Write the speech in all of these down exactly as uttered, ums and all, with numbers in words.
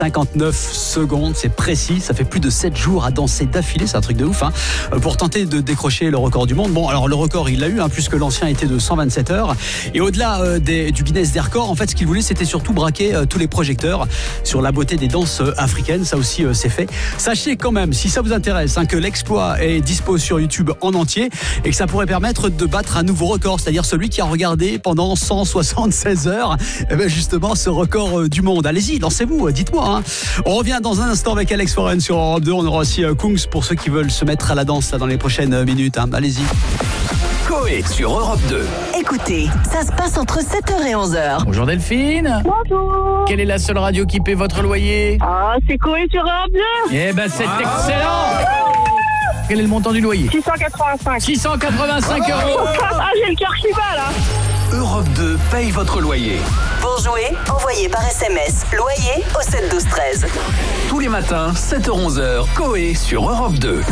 cinquante-neuf secondes, c'est précis, ça fait plus de sept jours à danser d'affilée, c'est un truc de ouf, hein, pour tenter de décrocher le record du monde. Bon, alors le record, il l'a eu, hein, puisque l'ancien était de cent vingt-sept heures. Et au-delà euh, des, du Guinness des records, en fait, ce qu'il voulait, c'était surtout braquer euh, tous les projecteurs sur la beauté des danses euh, africaines. Ça aussi, euh, c'est fait. Sachez quand même, si ça vous intéresse, hein, que l'exploit est dispo sur YouTube en entier et que ça pourrait permettre de battre un nouveau record, c'est-à-dire celui qui a regardé pendant cent soixante-seize heures, eh ben justement, ce record euh, du monde. Allez-y, lancez-vous, euh, dites-moi. Hein. On revient dans un instant avec Alex Foren sur Europe deux. On aura aussi euh, Kungs pour ceux qui veulent se mettre à la danse là, dans les prochaines minutes. Hein. Allez-y. Coé sur Europe deux. Écoutez, ça se passe entre sept heures et onze heures. Bonjour Delphine. Bonjour. Quelle est la seule radio qui paie votre loyer? Ah, c'est Coé sur Europe deux. Eh ben c'est ah, excellent. Quel est le montant du loyer? six cent quatre-vingt-cinq. six cent quatre-vingt-cinq euros. Ah, j'ai le cœur qui bat là. Europe deux paye votre loyer. Pour jouer, envoyez par S M S loyer au sept douze treize. Tous les matins, sept heures onze heures, Coé sur Europe deux.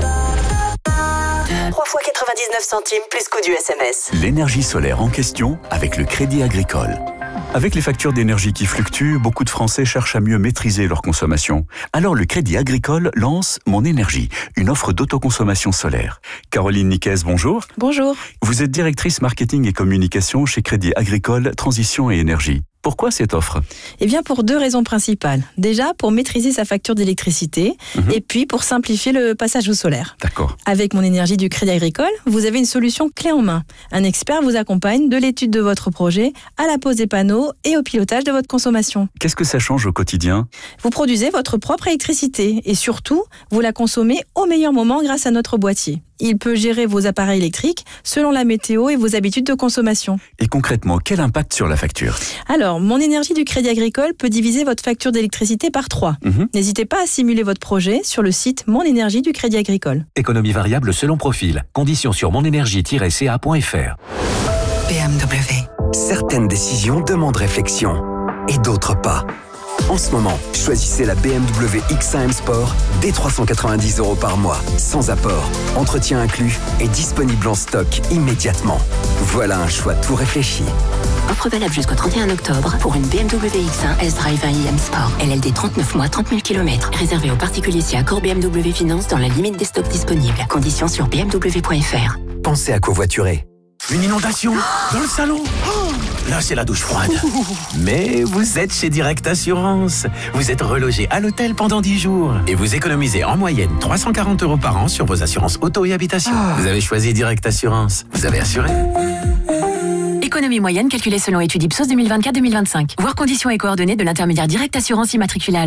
trois fois quatre-vingt-dix-neuf centimes plus coût du S M S. L'énergie solaire en question avec le Crédit Agricole. Avec les factures d'énergie qui fluctuent, beaucoup de Français cherchent à mieux maîtriser leur consommation. Alors le Crédit Agricole lance Mon Énergie, une offre d'autoconsommation solaire. Caroline Niquez, bonjour. Bonjour. Vous êtes directrice marketing et communication chez Crédit Agricole Transition et Énergie. Pourquoi cette offre? Eh bien, pour deux raisons principales. Déjà, pour maîtriser sa facture d'électricité, mmh. et puis pour simplifier le passage au solaire. D'accord. Avec Mon Énergie du Crédit Agricole, vous avez une solution clé en main. Un expert vous accompagne de l'étude de votre projet à la pose des panneaux et au pilotage de votre consommation. Qu'est-ce que ça change au quotidien? Vous produisez votre propre électricité et surtout, vous la consommez au meilleur moment grâce à notre boîtier. Il peut gérer vos appareils électriques selon la météo et vos habitudes de consommation. Et concrètement, quel impact sur la facture? Alors, Mon Énergie du Crédit Agricole peut diviser votre facture d'électricité par trois. Mmh. N'hésitez pas à simuler votre projet sur le site Mon Énergie du Crédit Agricole. Économie variable selon profil. Conditions sur monénergie tiret c a point f r. B M W. Certaines décisions demandent réflexion et d'autres pas. En ce moment, choisissez la B M W X un M Sport dès trois cent quatre-vingt-dix euros par mois, sans apport, entretien inclus et disponible en stock immédiatement. Voilà un choix tout réfléchi. Offre valable jusqu'au trente et un octobre pour une B M W X un S-Drive un i M Sport. L L D trente-neuf mois, trente mille kilomètres. Réservé aux particuliers si accord B M W Finance dans la limite des stocks disponibles. Conditions sur b m w point f r. Pensez à covoiturer. Une inondation dans le salon. Oh, là, c'est la douche froide. Mais vous êtes chez Direct Assurance. Vous êtes relogé à l'hôtel pendant dix jours. Et vous économisez en moyenne trois cent quarante euros par an sur vos assurances auto et habitation. Oh. Vous avez choisi Direct Assurance. Vous avez assuré. Économie moyenne calculée selon étude Ipsos deux mille vingt-quatre deux mille vingt-cinq. Voir conditions et coordonnées de l'intermédiaire Direct Assurance immatriculé à